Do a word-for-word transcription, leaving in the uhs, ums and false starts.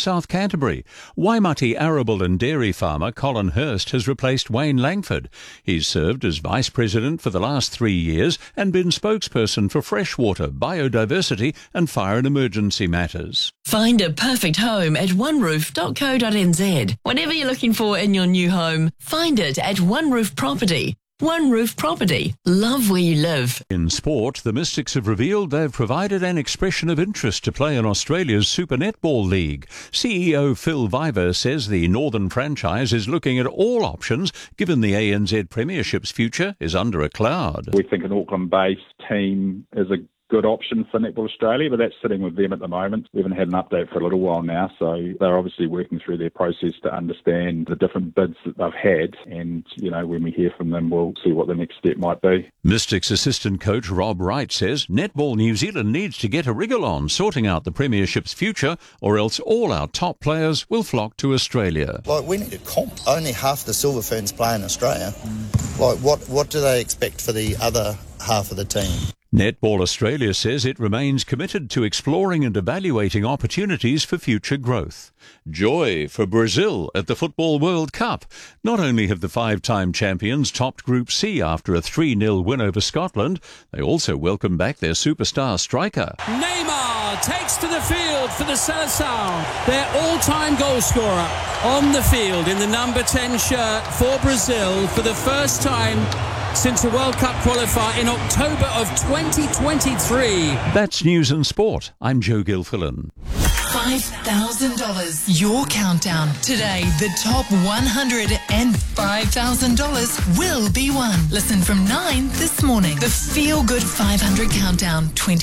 South Canterbury. Waimati arable and dairy farmer Colin Hurst has replaced Wayne Langford. He's served as Vice President for the last three years and been spokesperson for freshwater, biodiversity and fire and emergency matters. Find a perfect home at one roof dot co dot n z. Whatever you're looking for in your new home, find it at One Roof Property. One Roof Property. Love where you live. In sport, the Mystics have revealed they've provided an expression of interest to play in Australia's Super Netball League. C E O Phil Viver says the Northern franchise is looking at all options given the A N Z Premiership's future is under a cloud. We think an Auckland-based team is a good option for Netball Australia, but that's sitting with them at the moment. We haven't had an update for a little while now, so they're obviously working through their process to understand the different bids that they've had, and, you know, when we hear from them, we'll see what the next step might be. Mystics assistant coach Rob Wright says Netball New Zealand needs to get a wriggle on sorting out the Premiership's future, or else all our top players will flock to Australia. Like, we need a comp. Only half the Silver Ferns play in Australia. Like, what, what do they expect for the other half of the team? Netball Australia says it remains committed to exploring and evaluating opportunities for future growth. Joy for Brazil at the Football World Cup. Not only have the five-time champions topped Group C after a three nil win over Scotland, they also welcome back their superstar striker. Neymar takes to the field for the Seleção, their all-time goal scorer, on the field in the number ten shirt for Brazil for the first time since a World Cup qualifier in October of twenty twenty-three. That's News and Sport. I'm Joe Gilfillan. five thousand dollars. Your countdown. Today, the top one hundred and five thousand dollars will be won. Listen from nine this morning. The Feel Good five hundred Countdown twenty